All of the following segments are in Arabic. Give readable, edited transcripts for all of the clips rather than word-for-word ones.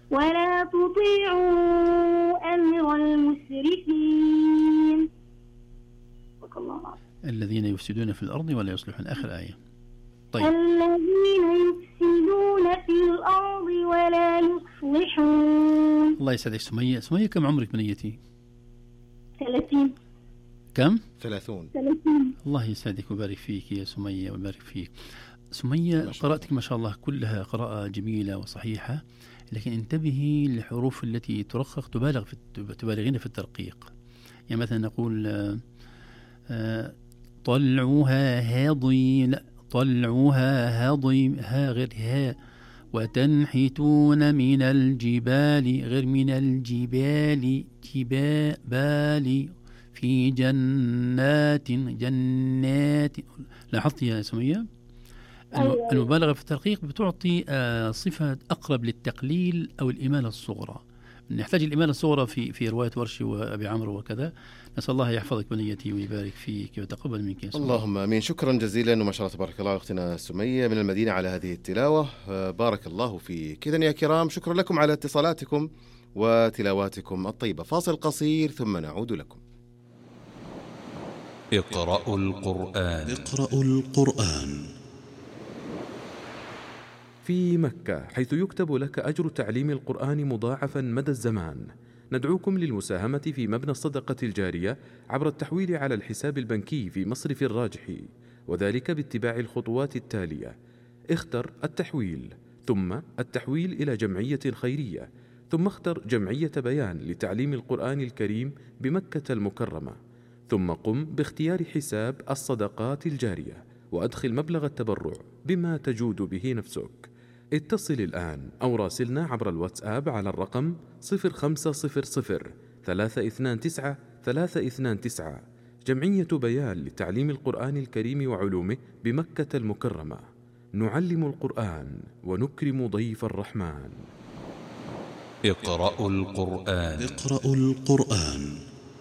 ولا تطيعوا أمر المسرفين. الذين يفسدون في الأرض ولا يصلحون، آخر آية. طيب. الذين يفسدون في الأرض ولا يصلحون. الله يسعدك سمية. سمية كم عمرك بنيتي؟ 30. كم؟ 30. الله يسعدك ويبارك فيك يا سمية ويبارك فيك. سمية قراءتك ما شاء الله كلها قراءة جميلة وصحيحة، لكن انتبهي للحروف التي ترقق، تبالغين في الترقيق. يعني مثلا نقول طلعها هضيم، لا طلعها هضيم، ها غير ها. وتنحتون من الجبال غير من الجبال، جبال في جنات. لاحظت يا سمية؟ المبالغة في الترقيق بتعطي صفة أقرب للتقليل أو الإمالة الصغرى. نحتاج الإمالة الصغرى في رواية ورش وأبي عمرو وكذا. نسأل الله يحفظك بنيتي ويبارك فيك ويتقبل منك يا سمية. اللهم آمين. شكرا جزيلا وما شاء الله تبارك الله أختنا سمية من المدينة على هذه التلاوة. بارك الله فيك. إذن يا كرام شكرا لكم على اتصالاتكم وتلاواتكم الطيبة. فاصل قصير ثم نعود لكم. اقرأوا القرآن. اقرأوا القرآن. في مكة، حيث يكتب لك أجر تعليم القرآن مضاعفا مدى الزمان، ندعوكم للمساهمة في مبنى الصدقة الجارية عبر التحويل على الحساب البنكي في مصرف الراجحي، وذلك باتباع الخطوات التالية: اختر التحويل، ثم التحويل إلى جمعية خيرية، ثم اختر جمعية بيان لتعليم القرآن الكريم بمكة المكرمة، ثم قم باختيار حساب الصدقات الجارية وأدخل مبلغ التبرع بما تجود به نفسك. اتصل الآن أو راسلنا عبر الواتساب على الرقم 0500 329 329. جمعية بيان لتعليم القرآن الكريم وعلومه بمكة المكرمة. نعلم القرآن ونكرم ضيف الرحمن. اقرأوا القرآن. اقرأوا القرآن.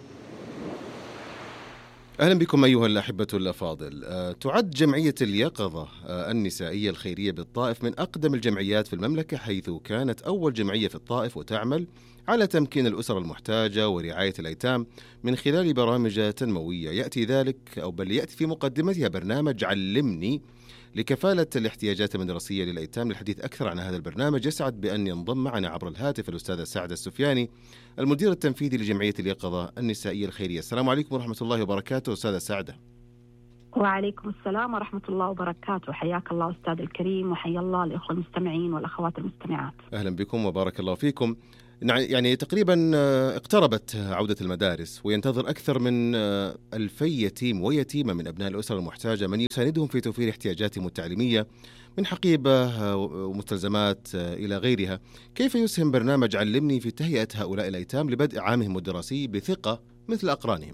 أهلا بكم أيها الأحبة الأفاضل. تعد جمعية اليقظة النسائية الخيرية بالطائف من أقدم الجمعيات في المملكة، حيث كانت أول جمعية في الطائف، وتعمل على تمكين الأسر المحتاجة ورعاية الأيتام من خلال برامج تنموية. يأتي في مقدمتها برنامج علمني لكفالة الاحتياجات المدرسية للأيتام. للحديث أكثر عن هذا البرنامج يسعد بأن ينضم معنا عبر الهاتف الأستاذ سعد السفياني، المدير التنفيذي لجمعية اليقظة النسائية الخيرية. السلام عليكم ورحمة الله وبركاته أستاذ سعد. وعليكم السلام ورحمة الله وبركاته. حياك الله أستاذ الكريم، وحيا الله الأخوة المستمعين والأخوات المستمعات. أهلا بكم وبارك الله فيكم. يعني تقريبا اقتربت عودة المدارس، وينتظر أكثر من 2000 يتيم ويتيمة من أبناء الأسر المحتاجة من يساندهم في توفير احتياجاتهم التعليمية من حقيبة ومستلزمات إلى غيرها. كيف يسهم برنامج علمني في تهيئة هؤلاء الأيتام لبدء عامهم الدراسي بثقة مثل أقرانهم؟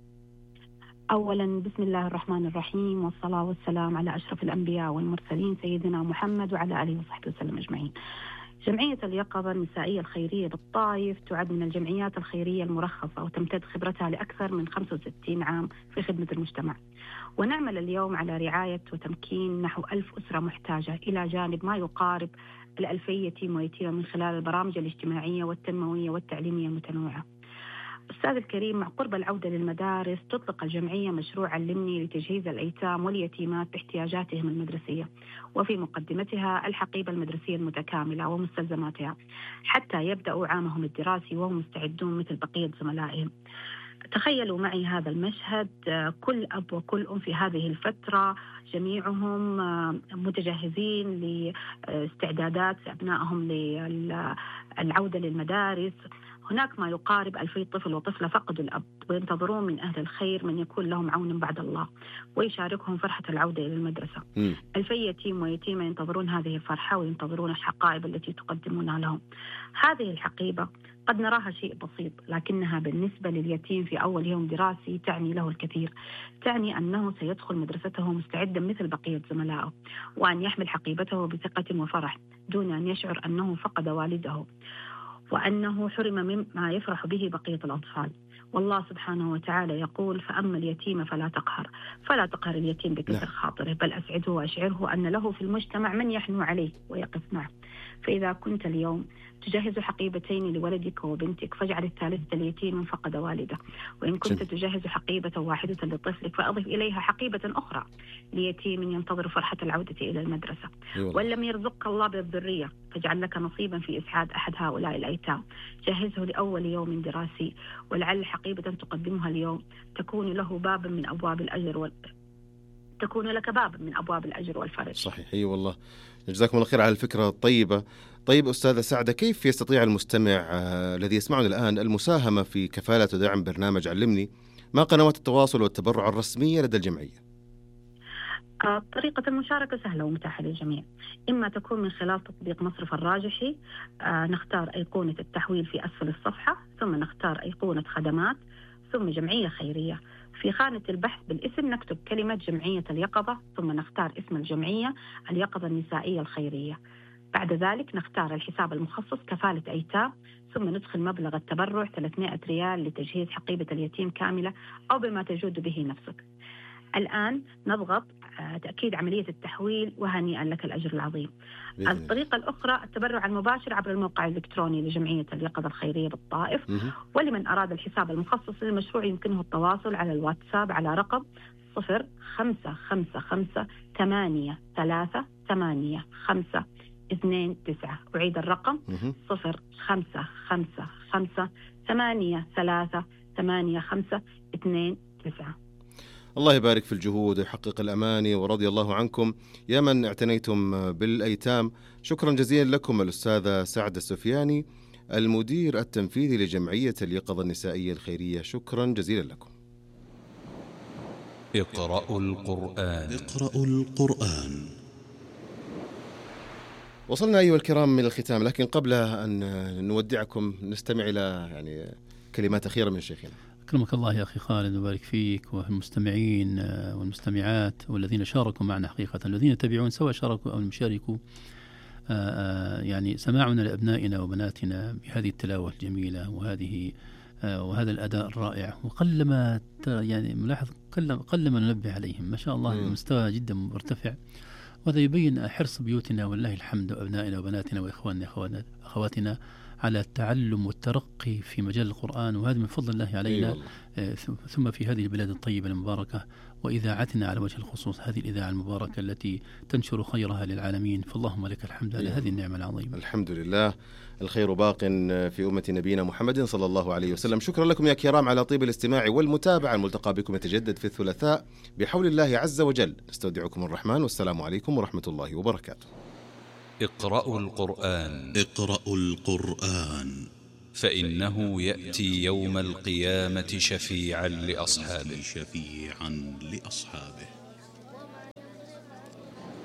أولا بسم الله الرحمن الرحيم، والصلاة والسلام على أشرف الأنبياء والمرسلين سيدنا محمد وعلى آله وصحبه وسلم أجمعين. جمعية اليقظة النسائية الخيرية بالطائف تعد من الجمعيات الخيرية المرخصة، وتمتد خبرتها لأكثر من 65 عام في خدمة المجتمع. ونعمل اليوم على رعاية وتمكين نحو 1000 أسرة محتاجة، إلى جانب ما يقارب 2000 يتيم ويتيمة من خلال البرامج الاجتماعية والتنموية والتعليمية المتنوعة. أستاذ الكريم، مع قرب العودة للمدارس تطلق الجمعية مشروع علمني لتجهيز الأيتام واليتيمات باحتياجاتهم المدرسية، وفي مقدمتها الحقيبة المدرسية المتكاملة ومستلزماتها، حتى يبدأوا عامهم الدراسي وهم مستعدون مثل بقية زملائهم. تخيلوا معي هذا المشهد، كل أب وكل أم في هذه الفترة جميعهم متجهزين لاستعدادات أبنائهم للعودة للمدارس. هناك ما يقارب 2000 طفل وطفلة فقدوا الأب، وينتظرون من أهل الخير من يكون لهم عونا بعد الله ويشاركهم فرحة العودة إلى المدرسة. 2000 يتيم ويتيمة ينتظرون هذه الفرحة وينتظرون الحقائب التي تقدمونها لهم. هذه الحقيبة قد نراها شيء بسيط، لكنها بالنسبة لليتيم في أول يوم دراسي تعني له الكثير. تعني أنه سيدخل مدرسته مستعدا مثل بقية زملائه، وأن يحمل حقيبته بثقة وفرح دون أن يشعر أنه فقد والده، وأنه حرم مما يفرح به بقية الأطفال. والله سبحانه وتعالى يقول: فأما اليتيم فلا تقهر اليتيم بكسر خاطره، بل أسعده وأشعره أن له في المجتمع من يحنو عليه ويقف معه. فإذا كنت اليوم تجهز حقيبتين لولدك وبنتك فاجعل الثالثة اليتيم من فقد والده، وإن كنت تجهز حقيبة واحدة لطفلك فأضف إليها حقيبة أخرى ليتيم ينتظر فرحة العودة إلى المدرسة. وإن لم يرزقك الله بالذرية فاجعل لك نصيبا في إسعاد أحد هؤلاء الأيتام، جهزه لأول يوم دراسي، ولعل حقيبة تقدمها اليوم تكون له باب من أبواب الأجر تكون لك باب من أبواب الأجر والفرج. صحيح، أي والله، جزاكم الله خير على الفكرة الطيبة. طيب أستاذة سعدة، كيف يستطيع المستمع الذي يسمعنا الآن المساهمة في كفالة ودعم برنامج علمني؟ ما قنوات التواصل والتبرع الرسمية لدى الجمعية؟ طريقة المشاركة سهلة ومتاحة للجميع، إما تكون من خلال تطبيق مصرف الراجحي، نختار أيقونة التحويل في أسفل الصفحة، ثم نختار أيقونة خدمات، ثم جمعية خيرية. في خانة البحث بالاسم نكتب كلمة جمعية اليقظة، ثم نختار اسم الجمعية اليقظة النسائية الخيرية. بعد ذلك نختار الحساب المخصص كفالة أيتام، ثم ندخل مبلغ التبرع 300 ريال لتجهيز حقيبة اليتيم كاملة أو بما تجود به نفسك. الآن نضغط تأكيد عملية التحويل وهنيئا لك الأجر العظيم. الطريقة الأخرى التبرع المباشر عبر الموقع الإلكتروني لجمعية اليقظة الخيرية بالطائف. ولمن أراد الحساب المخصص للمشروع يمكنه التواصل على الواتساب على رقم 0555838529. أعيد الرقم 0555838529. الله يبارك في الجهود ويحقق الأماني ورضي الله عنكم يا من اعتنيتم بالأيتام. شكرا جزيلا لكم الأستاذة سعدة السفياني، المدير التنفيذي لجمعية اليقظة النسائية الخيرية. شكرا جزيلا لكم. اقرأوا القرآن. اقرأوا القرآن. وصلنا أيها الكرام من الختام، لكن قبل أن نودعكم نستمع إلى كلمات أخيرة من شيخنا. أكرمك الله يا أخي خالد وبارك فيك، والمستمعين والمستمعات والذين شاركوا معنا حقيقة، الذين يتابعون سواء شاركوا أو لم يشاركوا. سماعنا لأبنائنا وبناتنا بهذه التلاوة الجميلة وهذا الأداء الرائع، وقلما ملاحظ قلما ننبه عليهم، ما شاء الله المستوى جدا مرتفع، وهذا يبين حرص بيوتنا والله الحمد، وأبنائنا وبناتنا وإخواننا أخواتنا على التعلم والترقي في مجال القرآن، وهذا من فضل الله علينا. ثم في هذه البلاد الطيبة المباركة، وإذاعتنا على وجه الخصوص هذه الإذاعة المباركة التي تنشر خيرها للعالمين، فاللهم لك الحمد على هذه النعمة العظيمة. الحمد لله، الخير باق في أمة نبينا محمد صلى الله عليه وسلم. شكرا لكم يا كرام على طيب الاستماع والمتابعة. الملتقى بكم يتجدد في الثلاثاء بحول الله عز وجل. نستودعكم الرحمن، والسلام عليكم ورحمة الله وبركاته. اقرأوا القرآن. اقرأوا القرآن، فإنه يأتي يوم القيامة شفيعا لأصحابه.